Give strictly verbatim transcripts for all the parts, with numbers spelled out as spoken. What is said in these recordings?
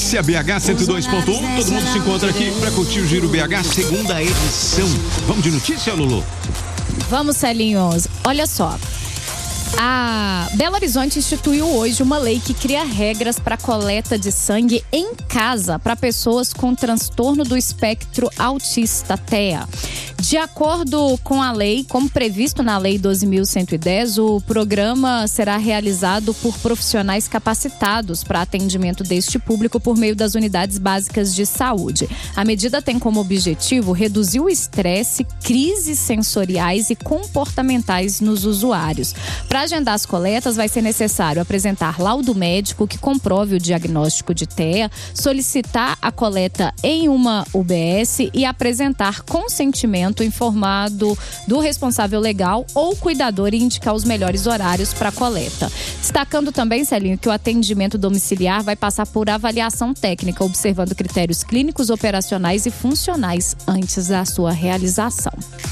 Notícia B H cento e dois ponto um. Todo mundo se encontra aqui para curtir o Giro B H, segunda edição. Vamos de notícia, Lulu? Vamos, Celinhos. Olha só. A Belo Horizonte instituiu hoje uma lei que cria regras para coleta de sangue em casa para pessoas com transtorno do espectro autista, T E A. De acordo com a lei, como previsto na Lei doze mil cento e dez, o programa será realizado por profissionais capacitados para atendimento deste público por meio das unidades básicas de saúde. A medida tem como objetivo reduzir o estresse, crises sensoriais e comportamentais nos usuários. Para agendar as coletas, vai ser necessário apresentar laudo médico que comprove o diagnóstico de T E A, solicitar a coleta em uma U B S e apresentar consentimento informado do responsável legal ou cuidador e indicar os melhores horários para a coleta. Destacando também, Celinho, que o atendimento domiciliar vai passar por avaliação técnica, observando critérios clínicos, operacionais e funcionais antes da sua realização.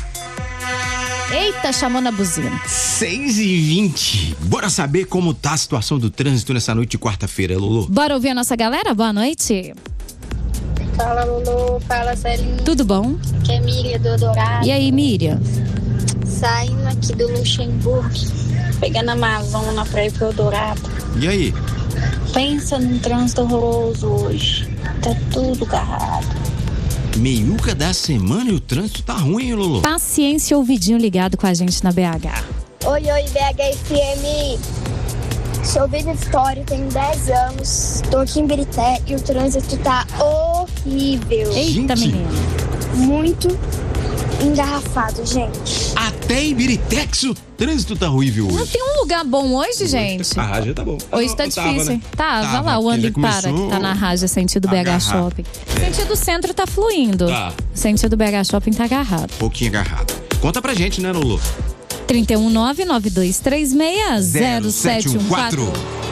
Eita, chamou na buzina. seis e vinte. Bora saber como tá a situação do trânsito nessa noite de quarta-feira, Lulu. Bora ouvir a nossa galera? Boa noite. Fala, Lulu. Fala, Celinho. Tudo bom? Aqui é Miriam do Eldorado. E aí, Miriam? Saindo aqui do Luxemburgo, pegando a Amazônia pra ir pro Eldorado. E aí? Pensa num trânsito horroroso hoje. Tá tudo garrado. Meiuca da semana e o trânsito tá ruim, hein, Lulu? Paciência e ouvidinho ligado com a gente na B H. Oi, oi, B H F M. Sou Vida Vitória, tenho dez anos, tô aqui em Birité e o trânsito tá horrível. Eita, menina. Muito engarrafado, gente. Até em Biritex o trânsito tá horrível hoje. Não tem um lugar bom hoje, gente? A Raja tá bom. Hoje tá Eu difícil, tava, hein? né? Tava, Tava, lá, o porque já Ando Para, começou que tá na Raja, sentido B H agarrar. Shopping. Sentido centro tá fluindo. Tá. Sentido B H Shopping tá agarrado. Um pouquinho agarrado. Conta pra gente, né, Lulu? trinta e um nove nove dois três seis zero sete um quatro.